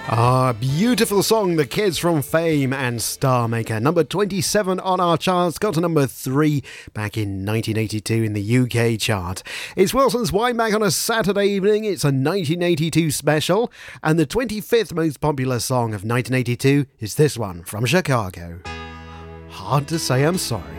Ah, beautiful song, The Kids from Fame and Star Maker. Number 27 on our charts, got to number 3 back in 1982 in the UK chart. It's Wilson's Wind Back on a Saturday evening. It's a 1982 special, and the 25th most popular song of 1982 is this one from Chicago. Hard to Say I'm Sorry.